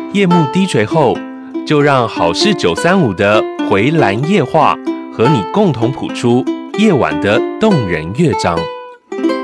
夜幕低垂后，就让好事935的回蓝夜话和你共同谱出夜晚的动人乐章。